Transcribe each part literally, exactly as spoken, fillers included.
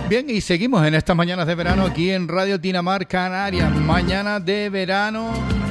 Bien, y seguimos en estas mañanas de verano aquí en Radio Tinamar Canarias. Mañana de verano,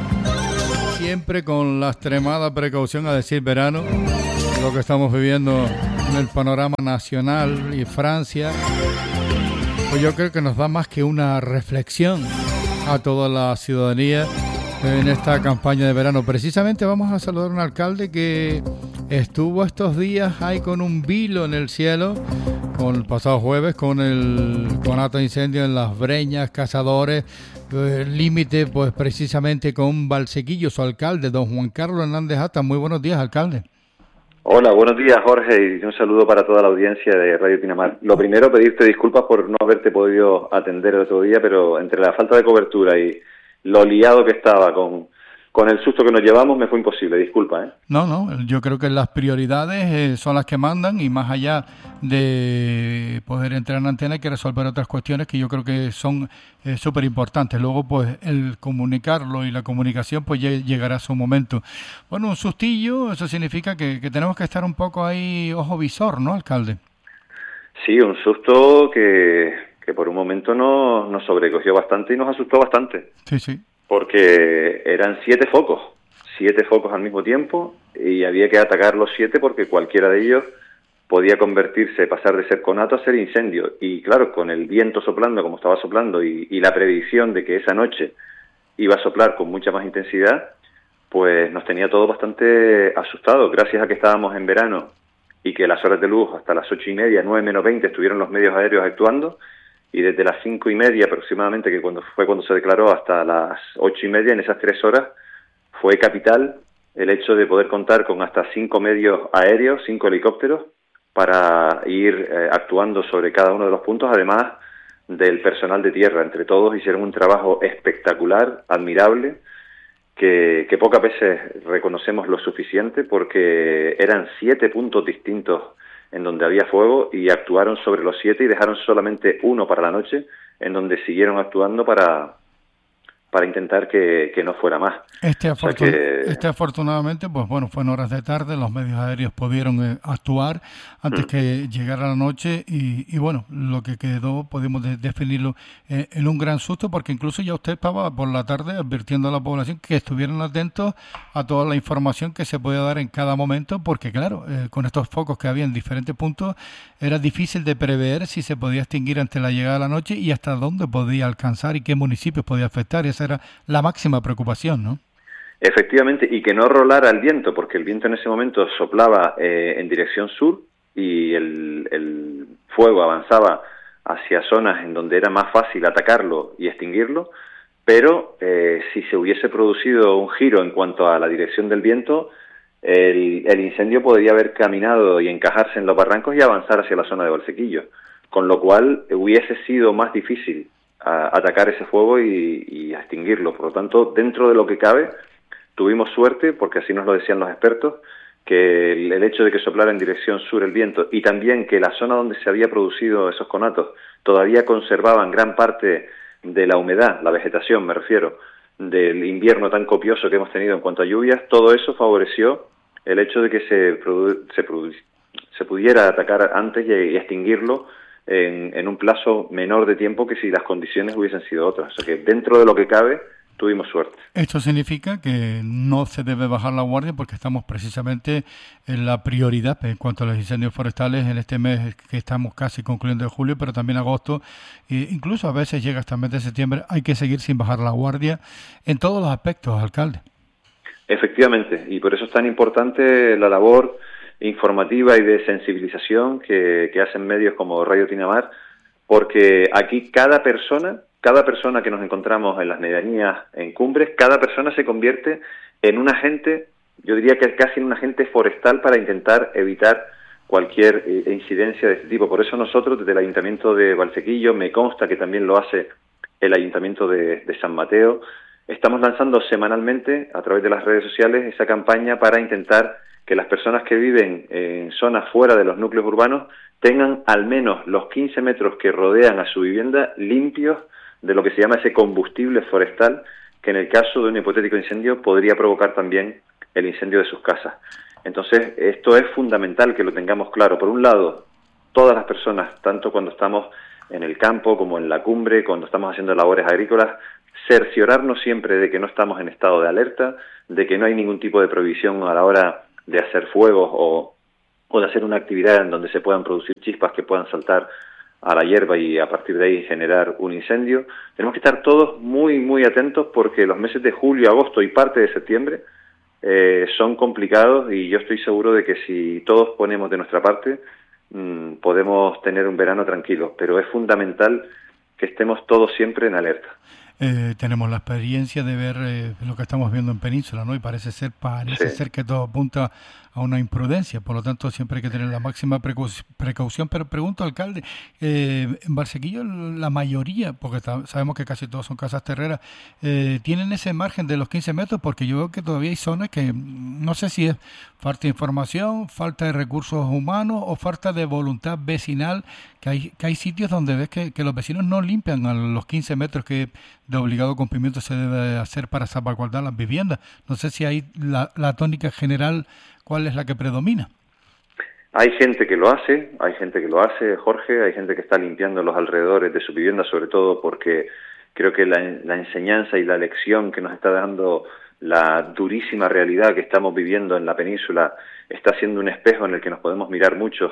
siempre con la extremada precaución a decir verano, lo que estamos viviendo en el panorama nacional y Francia, pues yo creo que nos da más que una reflexión a toda la ciudadanía en esta campaña de verano. Precisamente vamos a saludar a un alcalde que estuvo estos días ahí con un vilo en el cielo, con el pasado jueves, con el conato de incendio en Las Breñas, Cazadores, eh, límite pues precisamente con Valsequillo, su alcalde, don Juan Carlos Hernández Ata. Muy buenos días, alcalde. Hola, buenos días, Jorge, y un saludo para toda la audiencia de Radio Tinamar. Lo primero, pedirte disculpas por no haberte podido atender el otro día, pero entre la falta de cobertura y lo liado que estaba con... Con el susto que nos llevamos me fue imposible, disculpa, ¿eh? No, no, yo creo que las prioridades eh, son las que mandan, y más allá de poder entrar en antena hay que resolver otras cuestiones que yo creo que son eh, súper importantes. Luego, pues, el comunicarlo y la comunicación, pues llegará a su momento. Bueno, un sustillo, eso significa que, que tenemos que estar un poco ahí ojo visor, ¿no, alcalde? Sí, un susto que, que por un momento nos, nos sobrecogió bastante y nos asustó bastante. Sí, sí. Porque eran siete focos, siete focos al mismo tiempo, y había que atacar los siete porque cualquiera de ellos podía convertirse, pasar de ser conato a ser incendio. Y claro, con el viento soplando como estaba soplando y, y la predicción de que esa noche iba a soplar con mucha más intensidad, pues nos tenía todo bastante asustados. Gracias a que estábamos en verano y que las horas de luz hasta las ocho y media, nueve menos veinte, estuvieron los medios aéreos actuando, y desde las cinco y media aproximadamente, que cuando fue cuando se declaró, hasta las ocho y media, en esas tres horas, fue capital el hecho de poder contar con hasta cinco medios aéreos, cinco helicópteros, para ir eh, actuando sobre cada uno de los puntos, además del personal de tierra. Entre todos hicieron un trabajo espectacular, admirable, que, que pocas veces reconocemos lo suficiente, porque eran siete puntos distintos en donde había fuego, y actuaron sobre los siete y dejaron solamente uno para la noche, en donde siguieron actuando para para intentar que, que no fuera más. Este, o sea afortun- que... este afortunadamente, pues bueno, fue en horas de tarde, los medios aéreos pudieron eh, actuar antes mm. que llegara la noche, y, y bueno, lo que quedó podemos de- definirlo eh, en un gran susto, porque incluso ya usted estaba por la tarde advirtiendo a la población que estuvieran atentos a toda la información que se podía dar en cada momento, porque claro, eh, con estos focos que había en diferentes puntos, era difícil de prever si se podía extinguir ante la llegada de la noche y hasta dónde podía alcanzar y qué municipios podía afectar. Esa era la máxima preocupación, ¿no? Efectivamente, y que no rolara el viento, porque el viento en ese momento soplaba eh, en dirección sur, y el, el fuego avanzaba hacia zonas en donde era más fácil atacarlo y extinguirlo, pero eh, si se hubiese producido un giro en cuanto a la dirección del viento, el, el incendio podría haber caminado y encajarse en los barrancos y avanzar hacia la zona de Valsequillo, con lo cual hubiese sido más difícil a atacar ese fuego y, y a extinguirlo. Por lo tanto, dentro de lo que cabe, tuvimos suerte, porque así nos lo decían los expertos, que el, el hecho de que soplara en dirección sur el viento, y también que la zona donde se había producido esos conatos todavía conservaban gran parte de la humedad, la vegetación me refiero, del invierno tan copioso que hemos tenido en cuanto a lluvias, todo eso favoreció el hecho de que se, produ- se, produ- se pudiera atacar antes y, y extinguirlo En, en un plazo menor de tiempo que si las condiciones hubiesen sido otras. O sea que dentro de lo que cabe, tuvimos suerte. Esto significa que no se debe bajar la guardia, porque estamos precisamente en la prioridad en cuanto a los incendios forestales en este mes que estamos casi concluyendo de julio, pero también agosto, e incluso a veces llega hasta el mes de septiembre. Hay que seguir sin bajar la guardia en todos los aspectos, alcalde. Efectivamente, y por eso es tan importante la labor informativa y de sensibilización que, que hacen medios como Radio Tinamar, porque aquí cada persona, cada persona que nos encontramos en las medianías, en cumbres, cada persona se convierte en un agente, yo diría que casi en un agente forestal, para intentar evitar cualquier eh, incidencia de este tipo. Por eso nosotros desde el Ayuntamiento de Valsequillo, me consta que también lo hace el Ayuntamiento de, de San Mateo, estamos lanzando semanalmente a través de las redes sociales esa campaña para intentar que las personas que viven en zonas fuera de los núcleos urbanos tengan al menos los quince metros que rodean a su vivienda limpios de lo que se llama ese combustible forestal, que en el caso de un hipotético incendio podría provocar también el incendio de sus casas. Entonces, esto es fundamental que lo tengamos claro. Por un lado, todas las personas, tanto cuando estamos en el campo como en la cumbre, cuando estamos haciendo labores agrícolas, cerciorarnos siempre de que no estamos en estado de alerta, de que no hay ningún tipo de prohibición a la hora de hacer fuegos o, o de hacer una actividad en donde se puedan producir chispas que puedan saltar a la hierba y a partir de ahí generar un incendio. Tenemos que estar todos muy, muy atentos porque los meses de julio, agosto y parte de septiembre eh, son complicados y yo estoy seguro de que si todos ponemos de nuestra parte mmm, podemos tener un verano tranquilo, pero es fundamental que estemos todos siempre en alerta. Eh, tenemos la experiencia de ver eh, lo que estamos viendo en Península, ¿no? Y parece ser parece sí. ser que todo apunta a una imprudencia, por lo tanto siempre hay que tener la máxima precaución. Pero pregunto, alcalde, eh, en Valsequillo la mayoría, porque sabemos que casi todos son casas terreras, eh, tienen ese margen de los quince metros, porque yo veo que todavía hay zonas que no sé si es falta de información, falta de recursos humanos o falta de voluntad vecinal, que hay que hay sitios donde ves que, que los vecinos no limpian a los quince metros que de obligado cumplimiento se debe hacer para salvaguardar las viviendas. No sé si hay la, la tónica general, ¿cuál es la que predomina? Hay gente que lo hace, hay gente que lo hace, Jorge, hay gente que está limpiando los alrededores de su vivienda, sobre todo porque creo que la, la enseñanza y la lección que nos está dando la durísima realidad que estamos viviendo en la península está siendo un espejo en el que nos podemos mirar muchos.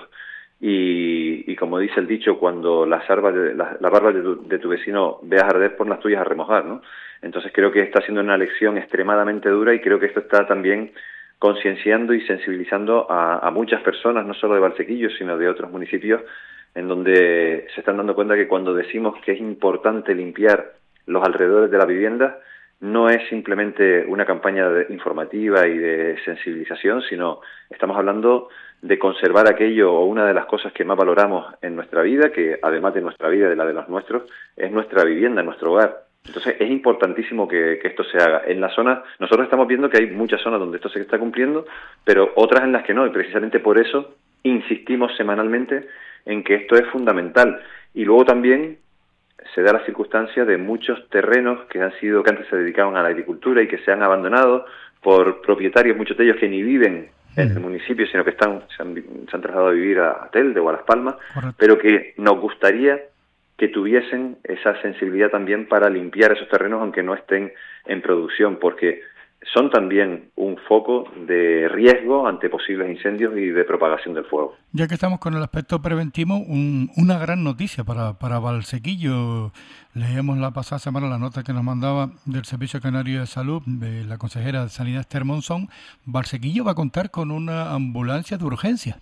Y, y como dice el dicho, cuando las barbas de, la, la barba de tu, de tu vecino veas arder, pon las tuyas a remojar, ¿no? Entonces creo que está siendo una lección extremadamente dura y creo que esto está también concienciando y sensibilizando a, a muchas personas, no solo de Valsequillo, sino de otros municipios, en donde se están dando cuenta que cuando decimos que es importante limpiar los alrededores de la vivienda, no es simplemente una campaña de, informativa y de sensibilización, sino estamos hablando de conservar aquello o una de las cosas que más valoramos en nuestra vida, que además de nuestra vida, de la de los nuestros, es nuestra vivienda, nuestro hogar. Entonces es importantísimo que, que esto se haga. En la zona, nosotros estamos viendo que hay muchas zonas donde esto se está cumpliendo, pero otras en las que no, y precisamente por eso insistimos semanalmente en que esto es fundamental. Y luego también se da la circunstancia de muchos terrenos que han sido, que antes se dedicaban a la agricultura y que se han abandonado por propietarios, muchos de ellos que ni viven en el municipio, sino que están se han, se han trasladado a vivir a Telde o a Las Palmas, correcto, pero que nos gustaría que tuviesen esa sensibilidad también para limpiar esos terrenos aunque no estén en producción, porque son también un foco de riesgo ante posibles incendios y de propagación del fuego. Ya que estamos con el aspecto preventivo, un, una gran noticia para, para Valsequillo. Leíamos la pasada semana la nota que nos mandaba del Servicio Canario de Salud, de la consejera de Sanidad Esther Monzón. Valsequillo va a contar con una ambulancia de urgencia.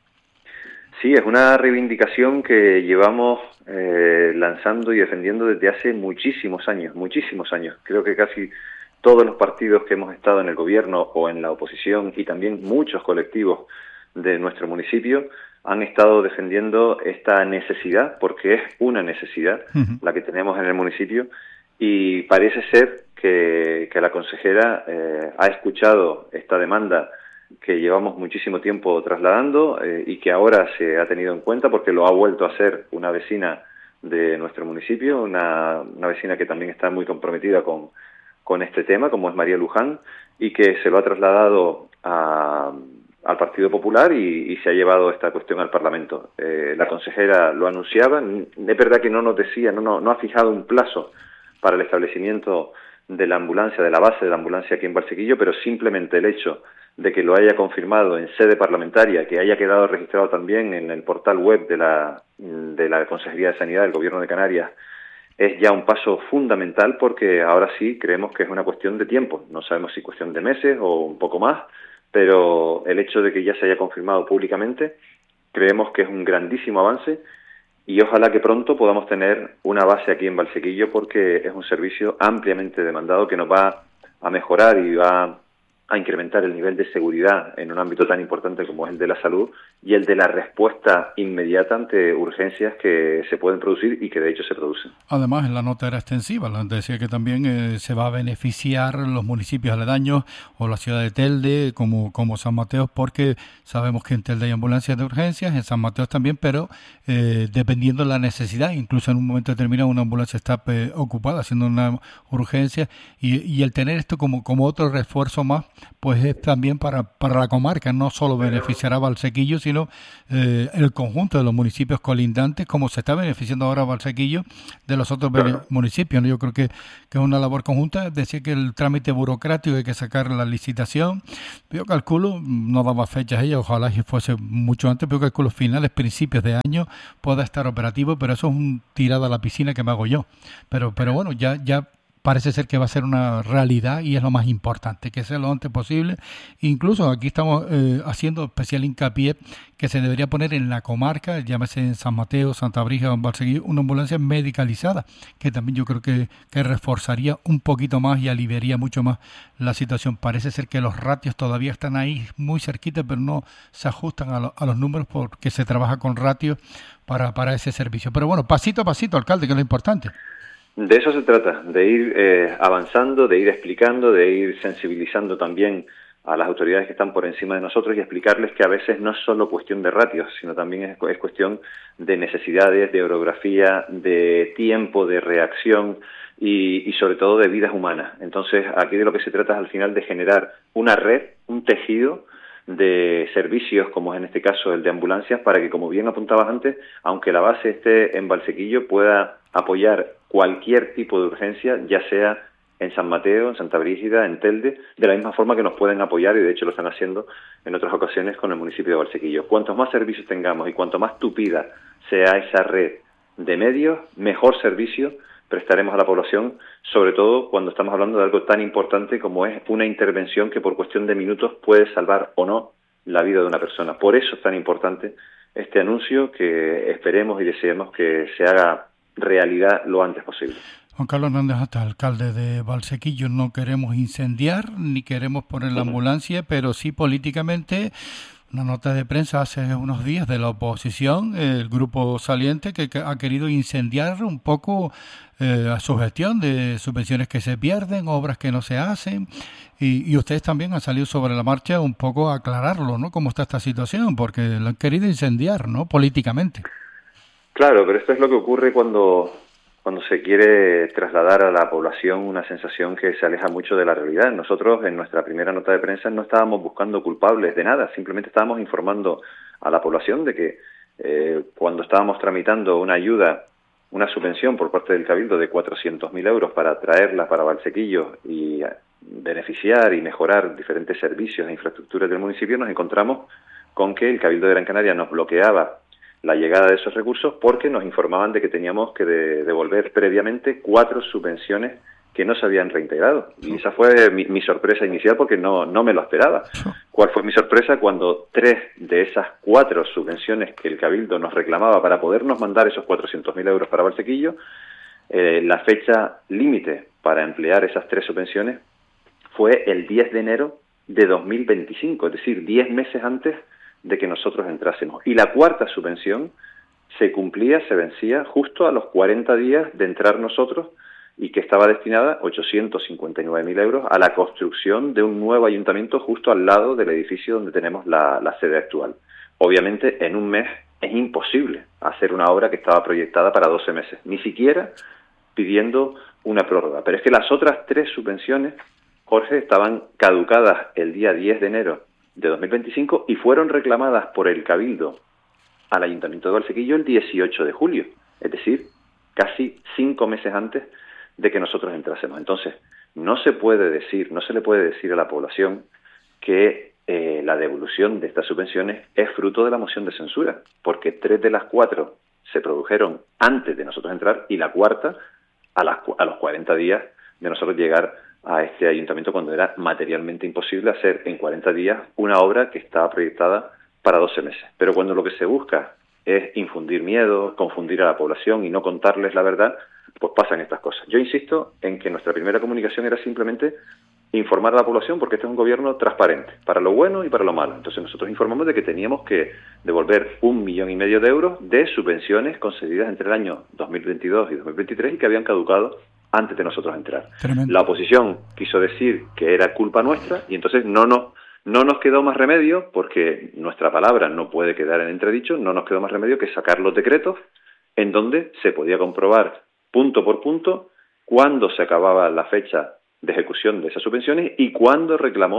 Sí, es una reivindicación que llevamos eh, lanzando y defendiendo desde hace muchísimos años, muchísimos años. Creo que casi todos los partidos que hemos estado en el gobierno o en la oposición y también muchos colectivos de nuestro municipio han estado defendiendo esta necesidad, porque es una necesidad uh-huh. la que tenemos en el municipio, y parece ser que, que la consejera eh, ha escuchado esta demanda que llevamos muchísimo tiempo trasladando eh, y que ahora se ha tenido en cuenta porque lo ha vuelto a hacer una vecina de nuestro municipio, una, una vecina que también está muy comprometida con con este tema, como es María Luján, y que se lo ha trasladado a, al Partido Popular y, y se ha llevado esta cuestión al Parlamento. Eh, la consejera lo anunciaba, es verdad que no nos decía, no, no, no ha fijado un plazo para el establecimiento de la ambulancia, de la base de la ambulancia aquí en Valsequillo, pero simplemente el hecho de que lo haya confirmado en sede parlamentaria, que haya quedado registrado también en el portal web de la, de la Consejería de Sanidad del Gobierno de Canarias, es ya un paso fundamental, porque ahora sí creemos que es una cuestión de tiempo. No sabemos si cuestión de meses o un poco más, pero el hecho de que ya se haya confirmado públicamente creemos que es un grandísimo avance y ojalá que pronto podamos tener una base aquí en Valsequillo, porque es un servicio ampliamente demandado que nos va a mejorar y va a incrementar el nivel de seguridad en un ámbito tan importante como es el de la salud y el de la respuesta inmediata ante urgencias que se pueden producir y que de hecho se producen. Además, la nota era extensiva, decía que también eh, se va a beneficiar los municipios aledaños o la ciudad de Telde como, como San Mateo, porque sabemos que en Telde hay ambulancias de urgencias, en San Mateo también, pero eh, dependiendo de la necesidad, incluso en un momento determinado una ambulancia está eh, ocupada haciendo una urgencia y, y el tener esto como, como otro refuerzo más pues es también para, para la comarca, no solo beneficiará a Valsequillo, sino eh, el conjunto de los municipios colindantes, como se está beneficiando ahora Valsequillo de los otros Claro. municipios, ¿no? Yo creo que, que es una labor conjunta. Decía que el trámite burocrático hay que sacar la licitación. Yo calculo, no daba fechas ella, ojalá si fuese mucho antes, pero calculo finales, principios de año pueda estar operativo, pero eso es un tirada a la piscina que me hago yo. Pero, pero bueno, ya, ya parece ser que va a ser una realidad y es lo más importante, que sea lo antes posible. Incluso aquí estamos eh, haciendo especial hincapié que se debería poner en la comarca, llámese en San Mateo, Santa Brígida o en Valsequillo, una ambulancia medicalizada, que también yo creo que, que reforzaría un poquito más y aliviaría mucho más la situación. Parece ser que los ratios todavía están ahí muy cerquita, pero no se ajustan a, lo, a los números porque se trabaja con ratios para, para ese servicio. Pero bueno, pasito a pasito, alcalde, que es lo importante. De eso se trata, de ir eh, avanzando, de ir explicando, de ir sensibilizando también a las autoridades que están por encima de nosotros y explicarles que a veces no es solo cuestión de ratios, sino también es, es cuestión de necesidades, de orografía, de tiempo, de reacción y, y sobre todo de vidas humanas. Entonces, aquí de lo que se trata es al final de generar una red, un tejido de servicios, como es en este caso el de ambulancias, para que, como bien apuntabas antes, aunque la base esté en Valsequillo, pueda apoyar cualquier tipo de urgencia, ya sea en San Mateo, en Santa Brígida, en Telde, de la misma forma que nos pueden apoyar, y de hecho lo están haciendo en otras ocasiones con el municipio de Valsequillo. Cuantos más servicios tengamos y cuanto más tupida sea esa red de medios, mejor servicio prestaremos a la población, sobre todo cuando estamos hablando de algo tan importante como es una intervención que por cuestión de minutos puede salvar o no la vida de una persona. Por eso es tan importante este anuncio, que esperemos y deseemos que se haga realidad lo antes posible. Juan Carlos Hernández, hasta alcalde de Valsequillo, no queremos incendiar ni queremos poner la ambulancia, pero sí políticamente. Una nota de prensa hace unos días de la oposición, el grupo saliente, que ha querido incendiar un poco eh, a su gestión de subvenciones que se pierden, obras que no se hacen, y, y ustedes también han salido sobre la marcha un poco a aclararlo, ¿no? Cómo está esta situación, porque lo han querido incendiar, ¿no? Políticamente. Claro, pero esto es lo que ocurre cuando, cuando se quiere trasladar a la población una sensación que se aleja mucho de la realidad. Nosotros, en nuestra primera nota de prensa, no estábamos buscando culpables de nada, simplemente estábamos informando a la población de que eh, cuando estábamos tramitando una ayuda, una subvención por parte del Cabildo de cuatrocientos mil euros para traerla para Valsequillo y beneficiar y mejorar diferentes servicios e infraestructuras del municipio, nos encontramos con que el Cabildo de Gran Canaria nos bloqueaba la llegada de esos recursos porque nos informaban de que teníamos que de, devolver previamente cuatro subvenciones que no se habían reintegrado. Y esa fue mi, mi sorpresa inicial, porque no, no me lo esperaba. ¿Cuál fue mi sorpresa? Cuando tres de esas cuatro subvenciones que el Cabildo nos reclamaba para podernos mandar esos cuatrocientos mil euros para Valsequillo, eh, la fecha límite para emplear esas tres subvenciones fue el diez de enero de dos mil veinticinco, es decir, diez meses antes de que nosotros entrásemos. Y la cuarta subvención se cumplía, se vencía justo a los cuarenta días de entrar nosotros, y que estaba destinada ochocientos cincuenta y nueve mil euros a la construcción de un nuevo ayuntamiento justo al lado del edificio donde tenemos la, la sede actual. Obviamente, en un mes es imposible hacer una obra que estaba proyectada para doce meses, ni siquiera pidiendo una prórroga. Pero es que las otras tres subvenciones, Jorge, estaban caducadas el día diez de enero de dos mil veinticinco y fueron reclamadas por el Cabildo al Ayuntamiento de Valsequillo el dieciocho de julio, es decir, casi cinco meses antes de que nosotros entrásemos. Entonces, no se puede decir, no se le puede decir a la población que eh, la devolución de estas subvenciones es fruto de la moción de censura, porque tres de las cuatro se produjeron antes de nosotros entrar y la cuarta a, las, a los cuarenta días de nosotros llegar a este ayuntamiento, cuando era materialmente imposible hacer en cuarenta días una obra que estaba proyectada para doce meses. Pero cuando lo que se busca es infundir miedo, confundir a la población y no contarles la verdad, pues pasan estas cosas. Yo insisto en que nuestra primera comunicación era simplemente informar a la población, porque este es un gobierno transparente, para lo bueno y para lo malo. Entonces nosotros informamos de que teníamos que devolver un millón y medio de euros de subvenciones concedidas entre el año dos mil veintidós y dos mil veintitrés y que habían caducado antes de nosotros entrar. Tremendo. La oposición quiso decir que era culpa nuestra y entonces no nos, no nos quedó más remedio, porque nuestra palabra no puede quedar en entredicho, no nos quedó más remedio que sacar los decretos en donde se podía comprobar punto por punto cuándo se acababa la fecha de ejecución de esas subvenciones y cuándo reclamó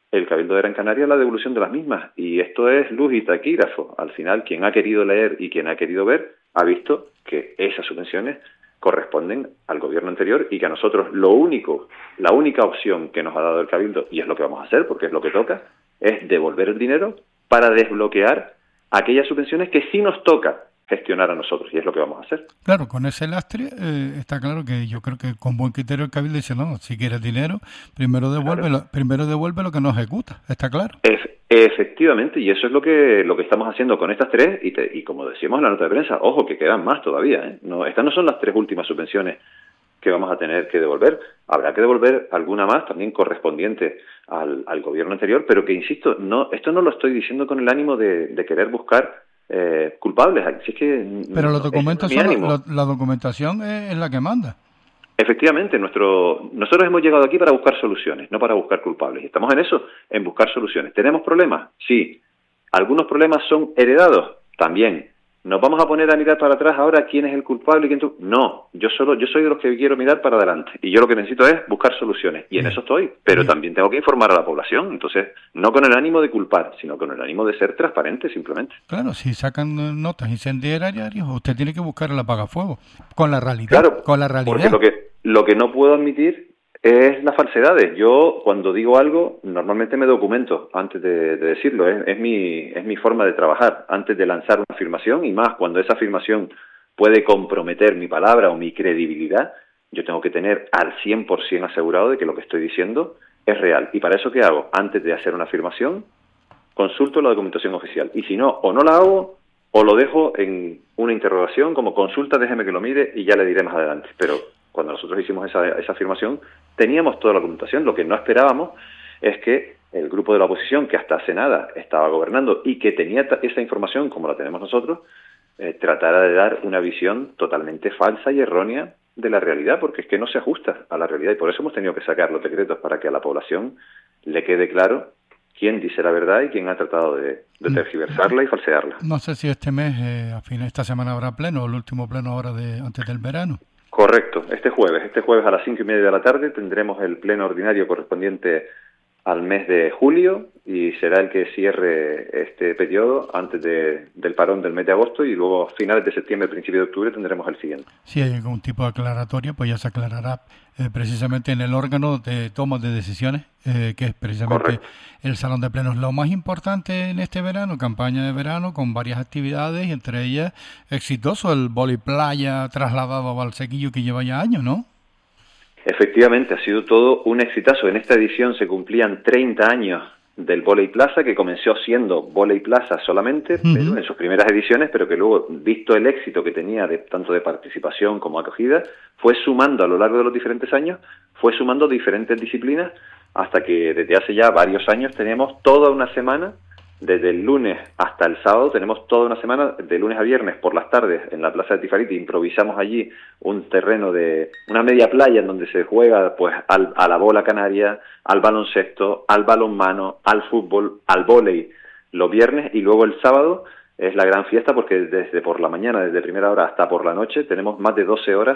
el Cabildo de Gran Canaria la devolución de las mismas. Y esto es luz y taquígrafo. Al final, quien ha querido leer y quien ha querido ver, ha visto que esas subvenciones corresponden al gobierno anterior y que a nosotros lo único, la única opción que nos ha dado el Cabildo, y es lo que vamos a hacer porque es lo que toca, es devolver el dinero para desbloquear aquellas subvenciones que sí nos toca gestionar a nosotros, y es lo que vamos a hacer. Claro, con ese lastre eh, está claro que yo creo que con buen criterio el Cabildo dice, no, si quieres dinero, primero devuelve, claro. lo, primero devuelve lo que no ejecuta, está claro. Es, efectivamente, y eso es lo que lo que estamos haciendo con estas tres, y, te, y como decíamos en la nota de prensa, ojo, que quedan más todavía, ¿eh? No, estas no son las tres últimas subvenciones que vamos a tener que devolver, habrá que devolver alguna más también correspondiente al, al gobierno anterior, pero que, insisto, no esto no lo estoy diciendo con el ánimo de, de querer buscar Eh, culpables. Si es que pero los documentos son, lo, la documentación es, es la que manda. Efectivamente, nuestro nosotros hemos llegado aquí para buscar soluciones, no para buscar culpables. Estamos en eso, en buscar soluciones. ¿Tenemos problemas? Sí. ¿Algunos problemas son heredados? También. ¿Nos vamos a poner a mirar para atrás ahora quién es el culpable y quién tú? No, yo solo yo soy de los que quiero mirar para adelante y yo lo que necesito es buscar soluciones y en eso estoy, pero también tengo que informar a la población, entonces no con el ánimo de culpar, sino con el ánimo de ser transparente simplemente. Claro, si sacan notas incendiarias, usted tiene que buscar el apagafuego con la realidad, claro, con la realidad. Porque lo que lo que no puedo admitir es las falsedades. Yo cuando digo algo normalmente me documento antes de, de decirlo, es, es mi es mi forma de trabajar antes de lanzar una afirmación, y más cuando esa afirmación puede comprometer mi palabra o mi credibilidad. Yo tengo que tener al cien por ciento asegurado de que lo que estoy diciendo es real, y para eso ¿qué hago? Antes de hacer una afirmación consulto la documentación oficial, y si no, o no la hago o lo dejo en una interrogación como consulta, déjeme que lo mire y ya le diré más adelante. Pero cuando nosotros hicimos esa, esa afirmación, teníamos toda la documentación. Lo que no esperábamos es que el grupo de la oposición, que hasta hace nada estaba gobernando y que tenía esa información como la tenemos nosotros, eh, tratara de dar una visión totalmente falsa y errónea de la realidad, porque es que no se ajusta a la realidad, y por eso hemos tenido que sacar los decretos para que a la población le quede claro quién dice la verdad y quién ha tratado de, de tergiversarla y falsearla. No sé si este mes, eh, a fin de esta semana habrá pleno, o el último pleno ahora de antes del verano. Correcto, este jueves, este jueves a las cinco y media de la tarde tendremos el pleno ordinario correspondiente al mes de julio y será el que cierre este periodo antes de, del parón del mes de agosto, y luego a finales de septiembre, principio de octubre tendremos el siguiente. Si hay algún tipo de aclaratoria, pues ya se aclarará eh, precisamente en el órgano de toma de decisiones, eh, que es precisamente Correcto. El Salón de Plenos. Lo más importante en este verano, campaña de verano con varias actividades, y entre ellas exitoso el vóley playa trasladado a Valsequillo, que lleva ya años, ¿no? Efectivamente, ha sido todo un exitazo. En esta edición se cumplían treinta años del Vóley Plaza, que comenzó siendo Vóley Plaza solamente, uh-huh. pero en sus primeras ediciones, pero que luego, visto el éxito que tenía de tanto de participación como acogida, fue sumando a lo largo de los diferentes años, fue sumando diferentes disciplinas, hasta que desde hace ya varios años tenemos toda una semana, desde el lunes hasta el sábado, tenemos toda una semana, de lunes a viernes por las tardes, en la Plaza de Tifariti, improvisamos allí un terreno de una media playa en donde se juega pues al, a la bola canaria, al baloncesto, al balonmano, al fútbol, al vóley los viernes, y luego el sábado es la gran fiesta porque desde por la mañana, desde primera hora hasta por la noche, tenemos más de doce horas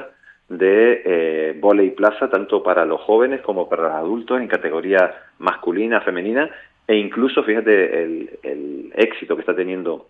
de eh, vóley plaza, tanto para los jóvenes como para los adultos, en categoría masculina, femenina. E incluso, fíjate, el, el éxito que está teniendo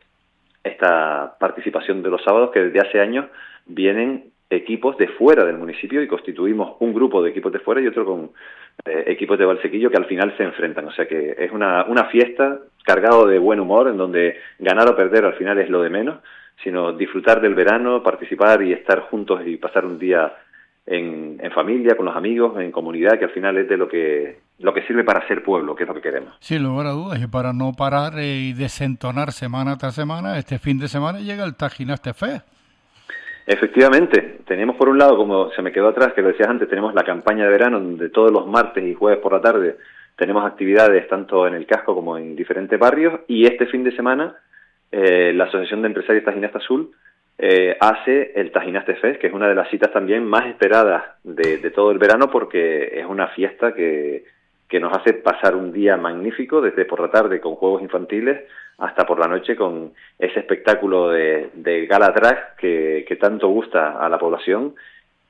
esta participación de los sábados, que desde hace años vienen equipos de fuera del municipio y constituimos un grupo de equipos de fuera y otro con eh, equipos de Valsequillo que al final se enfrentan. O sea que es una, una fiesta cargado de buen humor, en donde ganar o perder al final es lo de menos, sino disfrutar del verano, participar y estar juntos y pasar un día en, en familia, con los amigos, en comunidad, que al final es de lo que lo que sirve para ser pueblo, que es lo que queremos. Sin lugar a dudas, y para no parar y desentonar semana tras semana, este fin de semana llega el Tajinaste Fest. Efectivamente, tenemos por un lado, como se me quedó atrás, que lo decías antes, tenemos la campaña de verano, donde todos los martes y jueves por la tarde tenemos actividades tanto en el casco como en diferentes barrios, y este fin de semana eh, la Asociación de Empresarios Tajinaste Azul eh, hace el Tajinaste Fest, que es una de las citas también más esperadas de, de todo el verano, porque es una fiesta que, que nos hace pasar un día magnífico, desde por la tarde con juegos infantiles hasta por la noche con ese espectáculo de, de gala drag que, que tanto gusta a la población,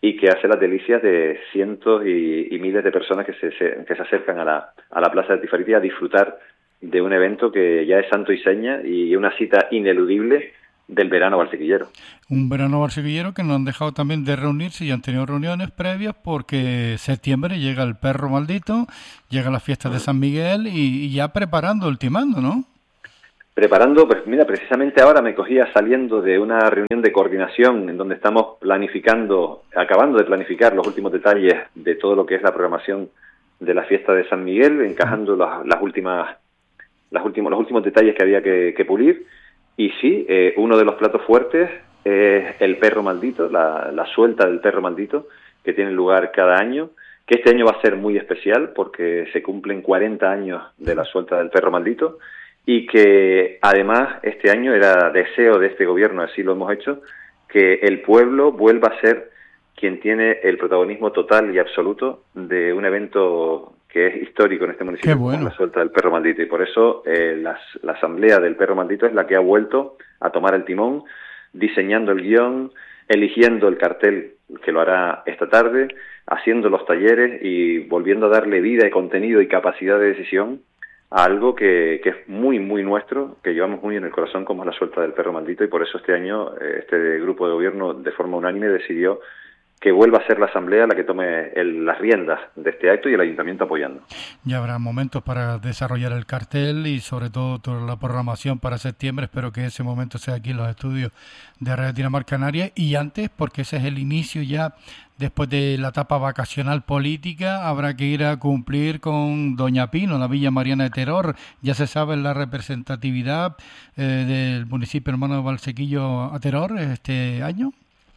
y que hace las delicias de cientos y, y miles de personas que se, se, que se acercan a la, a la Plaza de Tifariti a disfrutar de un evento que ya es santo y seña y una cita ineludible del verano valsequillero. Un verano valsequillero que no han dejado también de reunirse y han tenido reuniones previas porque septiembre llega el perro maldito, llega la fiesta de San Miguel y, y ya preparando, ultimando, ¿no? Preparando, pues mira, precisamente ahora me cogía saliendo de una reunión de coordinación en donde estamos planificando, acabando de planificar los últimos detalles de todo lo que es la programación de la fiesta de San Miguel, encajando las, las últimas, las últimos, los últimos detalles que había que, que pulir. Y sí, eh, uno de los platos fuertes es el perro maldito, la, la suelta del perro maldito, que tiene lugar cada año, que este año va a ser muy especial porque se cumplen cuarenta años de la suelta del perro maldito, y que además este año era deseo de este gobierno, así lo hemos hecho, que el pueblo vuelva a ser quien tiene el protagonismo total y absoluto de un evento que es histórico en este municipio. Qué bueno. Como la suelta del perro maldito, y por eso eh, las, la asamblea del perro maldito es la que ha vuelto a tomar el timón, diseñando el guión, eligiendo el cartel que lo hará esta tarde, haciendo los talleres y volviendo a darle vida y contenido y capacidad de decisión a algo que, que es muy, muy nuestro, que llevamos muy en el corazón, como es la suelta del perro maldito, y por eso este año eh, este grupo de gobierno de forma unánime decidió que vuelva a ser la Asamblea la que tome el, las riendas de este acto y el Ayuntamiento apoyando. Ya habrá momentos para desarrollar el cartel y sobre todo toda la programación para septiembre. Espero que ese momento sea aquí en los estudios de Radio Tina Mar Canaria, y antes, porque ese es el inicio ya. Después de la etapa vacacional política, habrá que ir a cumplir con Doña Pino, la Villa Mariana de Teror. Ya se sabe la representatividad eh, del municipio hermano de Valsequillo a Teror este año.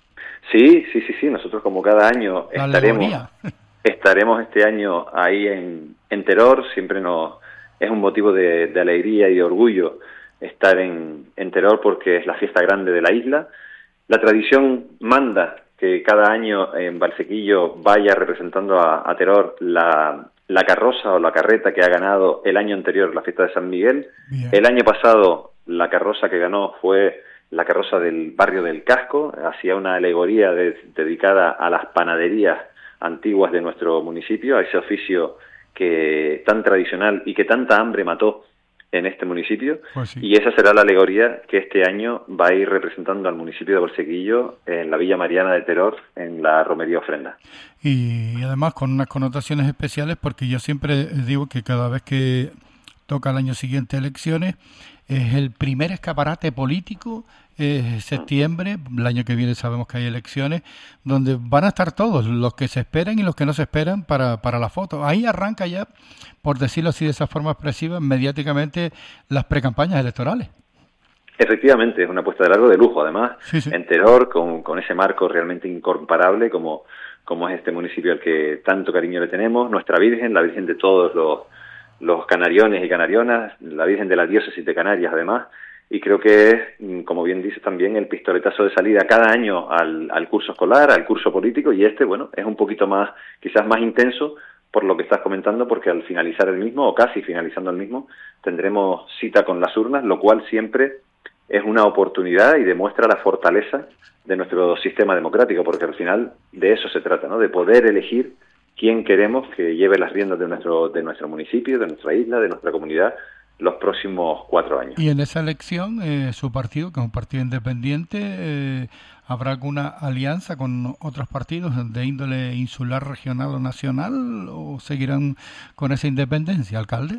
Sí, sí, sí, sí. Nosotros como cada año La estaremos, alegoría. estaremos este año ahí en, en Teror. Siempre nos es un motivo de, de alegría y de orgullo estar en, en Teror porque es la fiesta grande de la isla. La tradición manda que cada año en Valsequillo vaya representando a, a Teror la, la carroza o la carreta que ha ganado el año anterior la fiesta de San Miguel. Bien. El año pasado la carroza que ganó fue la carroza del barrio del Casco, hacía una alegoría de, dedicada a las panaderías antiguas de nuestro municipio, a ese oficio que tan tradicional y que tanta hambre mató en este municipio, pues sí. Y esa será la alegoría que este año va a ir representando al municipio de Valsequillo en la Villa Mariana de Teror, en la Romería Ofrenda. Y además con unas connotaciones especiales, porque yo siempre digo que cada vez que toca el año siguiente elecciones, es el primer escaparate político, eh, septiembre, el año que viene sabemos que hay elecciones, donde van a estar todos, los que se esperan y los que no se esperan para, para la foto. Ahí arranca ya, por decirlo así de esa forma expresiva, mediáticamente las precampañas electorales. Efectivamente, es una apuesta de largo de lujo, además, sí, sí. En Teror, con, con ese marco realmente incomparable como, como es este municipio al que tanto cariño le tenemos, nuestra Virgen, la Virgen de todos los los canariones y canarionas, la Virgen de la Diócesis de Canarias además, y creo que es, como bien dices también, el pistoletazo de salida cada año al, al curso escolar, al curso político, y este, bueno, es un poquito más, quizás más intenso por lo que estás comentando, porque al finalizar el mismo, o casi finalizando el mismo, tendremos cita con las urnas, lo cual siempre es una oportunidad y demuestra la fortaleza de nuestro sistema democrático, porque al final de eso se trata, ¿no? De poder elegir quién queremos que lleve las riendas de nuestro de nuestro municipio, de nuestra isla, de nuestra comunidad, los próximos cuatro años. Y en esa elección, eh, su partido, que es un partido independiente, eh, ¿habrá alguna alianza con otros partidos de índole insular, regional o nacional, o seguirán con esa independencia, alcalde?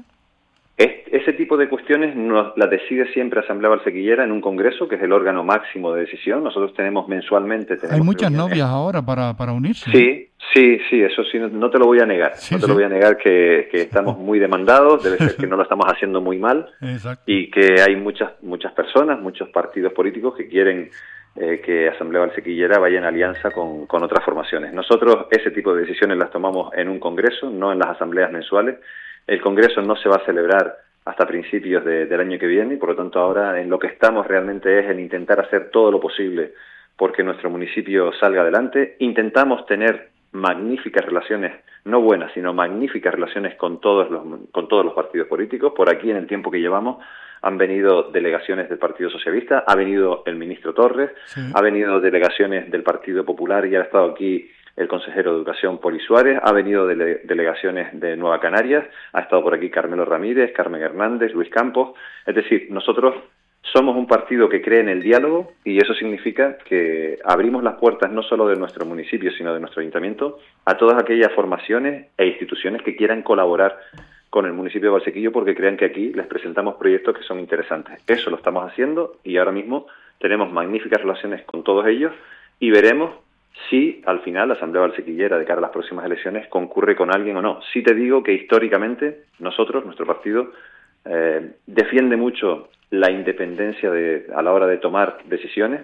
Ese tipo de cuestiones nos las decide siempre Asamblea Valsequillera en un congreso, que es el órgano máximo de decisión. Nosotros tenemos mensualmente... Tenemos Hay muchas novias ahora para, para unirse. Sí, sí, sí, eso sí, no, no te lo voy a negar. Sí, no te sí. lo voy a negar que, que estamos muy demandados, debe ser que no lo estamos haciendo muy mal. Exacto. Y que hay muchas muchas personas, muchos partidos políticos que quieren eh, que Asamblea Valsequillera vaya en alianza con, con otras formaciones. Nosotros ese tipo de decisiones las tomamos en un congreso, no en las asambleas mensuales. El congreso no se va a celebrar hasta principios de, del año que viene, y por lo tanto ahora en lo que estamos realmente es en intentar hacer todo lo posible porque nuestro municipio salga adelante. Intentamos tener magníficas relaciones, no buenas, sino magníficas relaciones con todos los con todos los partidos políticos. Por aquí, en el tiempo que llevamos, han venido delegaciones del Partido Socialista, ha venido el ministro Torres, sí. ha venido delegaciones del Partido Popular y ha estado aquí el consejero de Educación, Poli Suárez, ha venido dele, delegaciones de Nueva Canarias, ha estado por aquí Carmelo Ramírez, Carmen Hernández, Luis Campos. Es decir, nosotros somos un partido que cree en el diálogo y eso significa que abrimos las puertas no solo de nuestro municipio, sino de nuestro ayuntamiento a todas aquellas formaciones e instituciones que quieran colaborar con el municipio de Valsequillo porque crean que aquí les presentamos proyectos que son interesantes. Eso lo estamos haciendo y ahora mismo tenemos magníficas relaciones con todos ellos y veremos si al final la Asamblea Valsequillera de cara a las próximas elecciones concurre con alguien o no. Sí te digo que históricamente nosotros, nuestro partido, eh, defiende mucho la independencia de, a la hora de tomar decisiones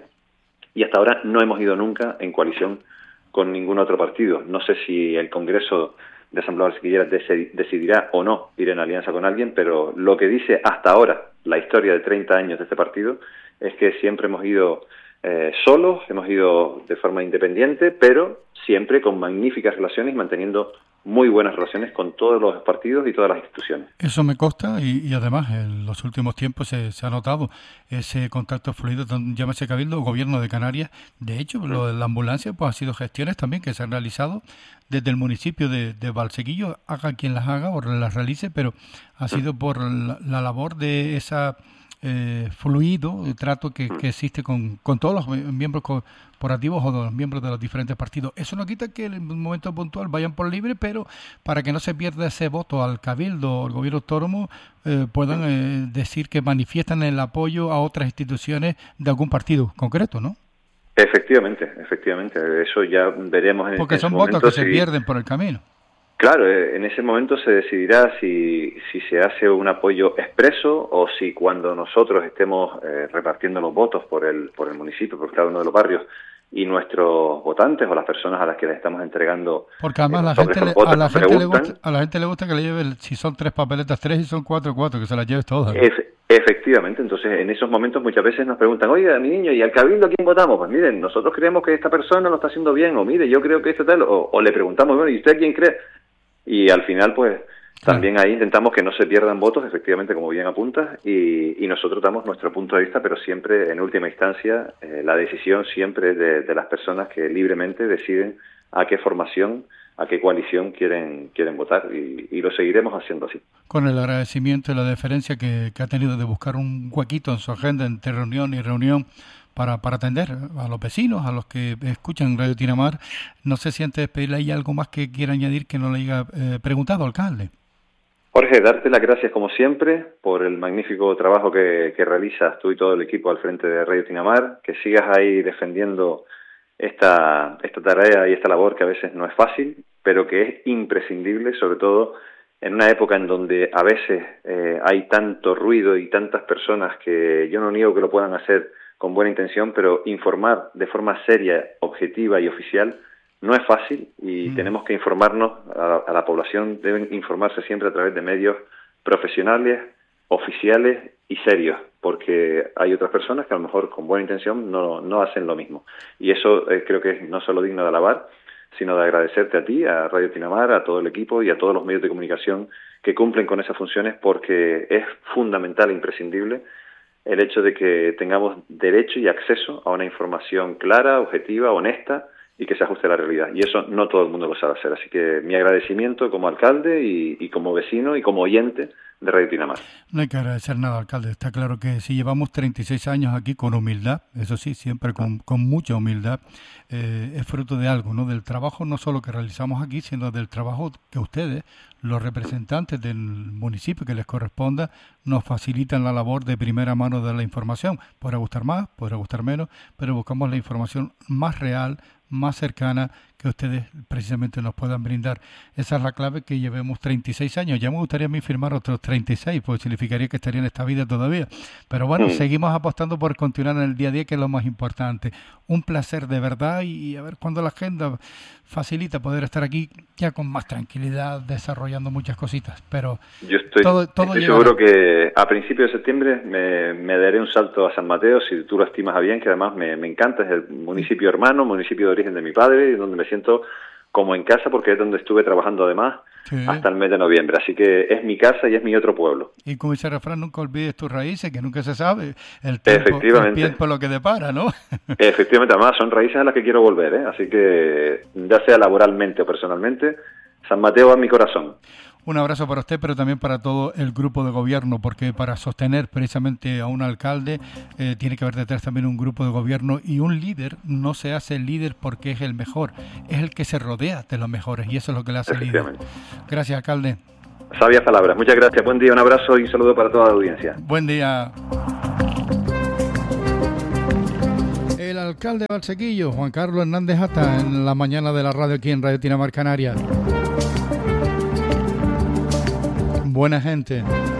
y hasta ahora no hemos ido nunca en coalición con ningún otro partido. No sé si el Congreso de Asamblea Valsequillera decidirá o no ir en alianza con alguien, pero lo que dice hasta ahora la historia de treinta años de este partido es que siempre hemos ido eh, solos, hemos ido de forma independiente, pero siempre con magníficas relaciones y manteniendo muy buenas relaciones con todos los partidos y todas las instituciones. Eso me consta y, y además en los últimos tiempos se, se ha notado ese contacto fluido, llámese Cabildo o Gobierno de Canarias. De hecho, mm. lo de la ambulancia pues ha sido gestiones también que se han realizado desde el municipio de, de Valsequillo, haga quien las haga o las realice, pero ha sido mm. por la, la labor de esa eh, fluido de trato que, mm. que existe con, con todos los miembros corporativos o de los miembros de los diferentes partidos. Eso no quita que en un momento puntual vayan por libre, pero para que no se pierda ese voto al Cabildo o al gobierno autónomo, eh, puedan eh, decir que manifiestan el apoyo a otras instituciones de algún partido concreto, ¿no? Efectivamente, efectivamente. Eso ya veremos en Porque en son su votos momento, que se si... pierden por el camino. Claro, en ese momento se decidirá si, si se hace un apoyo expreso o si cuando nosotros estemos eh, repartiendo los votos por el, por el municipio, por cada uno de los barrios, y nuestros votantes o las personas a las que les estamos entregando. Porque además eh, la gente le, a, la gente le gusta, a la gente le gusta que le lleve, si son tres papeletas, tres y son cuatro, cuatro, que se las lleves todas. ¿No? Ef- efectivamente, entonces en esos momentos muchas veces nos preguntan, oye, mi niño, ¿y al Cabildo a quién votamos? Pues miren, nosotros creemos que esta persona lo está haciendo bien, o mire, yo creo que esto tal, o, o le preguntamos, bueno, ¿y usted quién cree? Y al final, pues, también ahí intentamos que no se pierdan votos, efectivamente, como bien apuntas, y, y nosotros damos nuestro punto de vista, pero siempre, en última instancia, eh, la decisión siempre es de, de las personas que libremente deciden a qué formación, a qué coalición quieren quieren votar, y, y lo seguiremos haciendo así. Con el agradecimiento y la deferencia que, que ha tenido de buscar un huequito en su agenda entre reunión y reunión, para, para atender a los vecinos, a los que escuchan Radio Tinamar. No sé si antes de despedirle hay algo más que quiera añadir que no le haya eh, preguntado, alcalde. Jorge, darte las gracias como siempre por el magnífico trabajo que, que realizas tú y todo el equipo al frente de Radio Tinamar, que sigas ahí defendiendo esta, esta tarea y esta labor que a veces no es fácil, pero que es imprescindible, sobre todo en una época en donde a veces eh, hay tanto ruido y tantas personas que yo no niego que lo puedan hacer con buena intención, pero informar de forma seria, objetiva y oficial no es fácil y mm. tenemos que informarnos, a, a la población deben informarse siempre a través de medios profesionales, oficiales y serios, porque hay otras personas que a lo mejor con buena intención no, no hacen lo mismo. Y eso eh, creo que es no solo digno de alabar, sino de agradecerte a ti, a Radio Tinamar, a todo el equipo y a todos los medios de comunicación que cumplen con esas funciones, porque es fundamental e imprescindible el hecho de que tengamos derecho y acceso a una información clara, objetiva, honesta y que se ajuste a la realidad. Y eso no todo el mundo lo sabe hacer. Así que mi agradecimiento como alcalde y, y como vecino y como oyente de Radio Tinamar. No hay que agradecer nada, alcalde. Está claro que si llevamos treinta y seis años aquí con humildad, eso sí, siempre con, con mucha humildad, eh, es fruto de algo, ¿no? Del trabajo no solo que realizamos aquí, sino del trabajo que ustedes, los representantes del municipio que les corresponda, nos facilitan la labor de primera mano de la información. Podrá gustar más, podrá gustar menos, pero buscamos la información más real, más cercana, que ustedes precisamente nos puedan brindar. Esa es la clave, que llevemos treinta y seis años. Ya me gustaría a mí firmar otros treinta y seis, pues significaría que estaría en esta vida todavía. Pero bueno, sí. Seguimos apostando por continuar en el día a día, que es lo más importante. Un placer de verdad, y a ver cuándo la agenda facilita poder estar aquí ya con más tranquilidad, desarrollando muchas cositas. Pero yo estoy, todo, todo estoy seguro que a principios de septiembre me, me daré un salto a San Mateo, si tú lo estimas a bien, que además me, me encanta, es el municipio hermano, municipio de origen de mi padre, donde me siento como en casa, porque es donde estuve trabajando además sí. hasta el mes de noviembre. Así que es mi casa y es mi otro pueblo. Y como dice el refrán, nunca olvides tus raíces, que nunca se sabe el tiempo, Efectivamente. El tiempo lo que depara, ¿no? Efectivamente, además son raíces a las que quiero volver, ¿eh? Así que ya sea laboralmente o personalmente, San Mateo va en mi corazón. Un abrazo para usted, pero también para todo el grupo de gobierno, porque para sostener precisamente a un alcalde eh, tiene que haber detrás también un grupo de gobierno, y un líder no se hace líder porque es el mejor, es el que se rodea de los mejores, y eso es lo que le hace líder. Gracias, alcalde. Sabias palabras, muchas gracias, buen día, un abrazo y un saludo para toda la audiencia. Buen día. El alcalde de Valsequillo, Juan Carlos Hernández Ata, en la mañana de la radio aquí en Radio Tinamar Canarias. Buena gente.